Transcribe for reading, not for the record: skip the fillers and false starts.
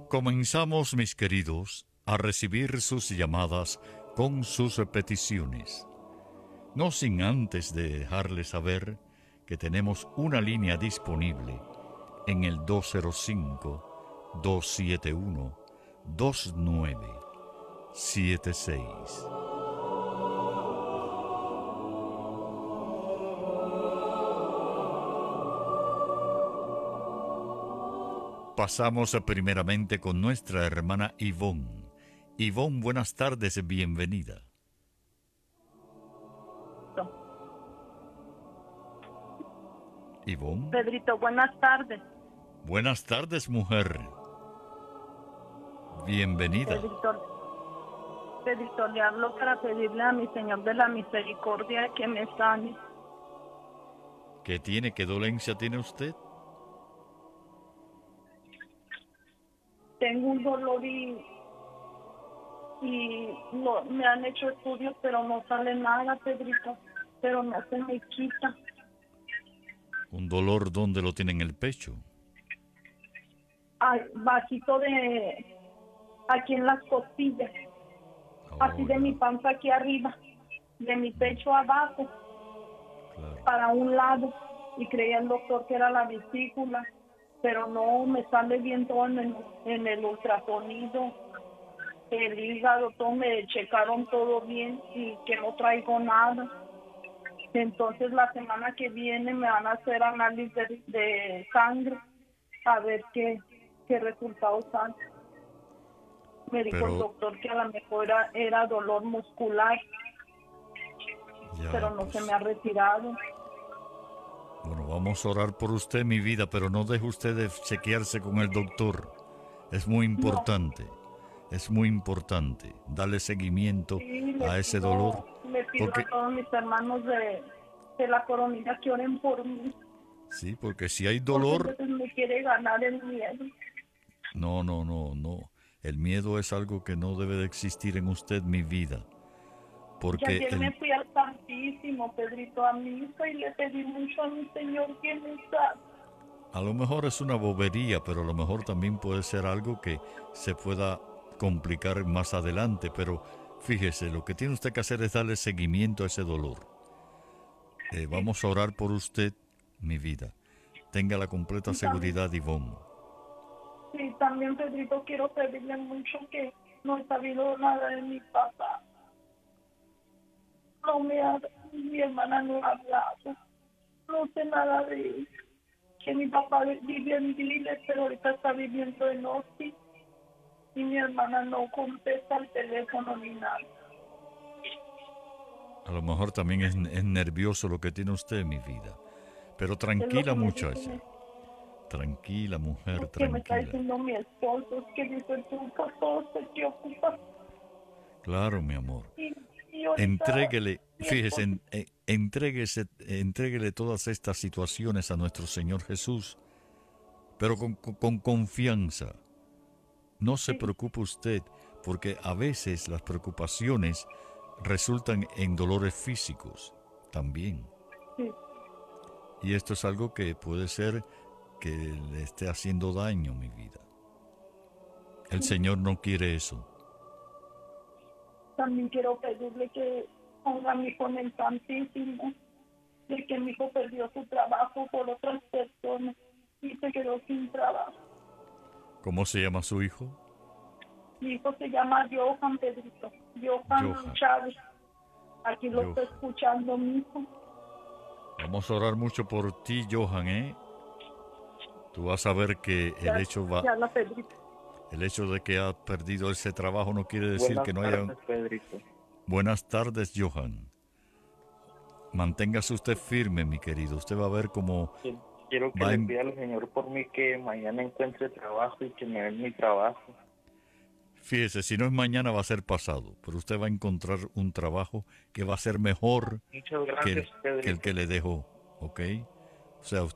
Comenzamos, mis queridos, a recibir sus llamadas con sus peticiones. No sin antes de dejarles saber que tenemos una línea disponible en el 205-271-2976. Pasamos primeramente con nuestra hermana Ivonne. Ivonne, buenas tardes, bienvenida. Ivonne. Pedrito, buenas tardes. Buenas tardes, mujer. Bienvenida. Pedrito, le hablo para pedirle a mi Señor de la Misericordia que me sane. ¿Qué tiene? ¿Qué dolencia tiene usted? Tengo un dolor me han hecho estudios, pero no sale nada, Pedrito, pero no se me quita. ¿Un dolor dónde lo tiene en el pecho? Bajito aquí en las costillas, así de mi panza aquí arriba, de mi pecho abajo, claro, para un lado, y creía el doctor que era la vesícula, pero no, me sale bien todo en el ultrasonido, el hígado, todo, me checaron todo bien y que no traigo nada. Entonces la semana que viene me van a hacer análisis de sangre a ver qué resultados salen. Me dijo el doctor que a lo mejor era dolor muscular, pero no se me ha retirado. Bueno, vamos a orar por usted, mi vida, pero no deje usted de chequearse con el doctor. Es muy importante. No. Es muy importante darle seguimiento a ese dolor. Le pido a todos mis hermanos de la coronilla que oren por mí. Sí, porque si hay dolor... Porque me quiere ganar el miedo. No. El miedo es algo que no debe de existir en usted, mi vida. Porque y ayer me fui al Santísimo, Pedrito, a misa, y le pedí mucho a mi Señor que me sane. A lo mejor es una bobería, pero a lo mejor también puede ser algo que se pueda complicar más adelante. Pero fíjese, lo que tiene usted que hacer es darle seguimiento a ese dolor. Vamos a orar por usted, mi vida. Tenga la completa seguridad, Ivonne. Sí, también, Pedrito, quiero pedirle mucho que no he sabido nada de mi papá. Mi hermana no ha hablado. No sé nada de él. Que mi papá vive en Diles, pero ahorita está viviendo en Austin. Y mi hermana no contesta el teléfono ni nada. A lo mejor también es nervioso lo que tiene usted, mi vida. Pero tranquila, muchacha. Tranquila, mujer, es que tranquila. Me está diciendo mi esposo, es que dice tú, todo se te ocupa. Claro, mi amor. Y ahorita, entréguele, fíjese, entréguele todas estas situaciones a nuestro Señor Jesús, pero con confianza. No se preocupe usted, porque a veces las preocupaciones resultan en dolores físicos también. Sí. Y esto es algo que puede ser que le esté haciendo daño, mi vida. El Señor no quiere eso. También quiero pedirle que ponga a mi hijo en el Santísimo, de que mi hijo perdió su trabajo por otras personas y se quedó sin trabajo. ¿Cómo se llama su hijo? Mi hijo se llama Johan, Pedrito. Johan Chávez. Aquí lo está escuchando mi hijo. Vamos a orar mucho por ti, Johan, ¿eh? Tú vas a ver que el hecho de que ha perdido ese trabajo no quiere decir que no haya... Pedrito. Buenas tardes, Johan. Manténgase usted firme, mi querido. Usted va a ver cómo... Quiero que le pida al Señor por mí que mañana encuentre trabajo y que me den mi trabajo. Fíjese, si no es mañana va a ser pasado, pero usted va a encontrar un trabajo que va a ser mejor que el que le dejó, ¿ok? O sea,